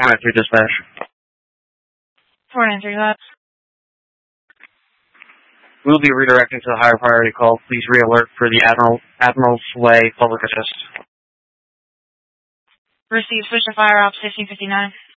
493 dispatch. 493 laps. We will be redirecting to the higher priority call. Please re-alert for the Admiral's Way public assist. Received, switch to fire ops 1559.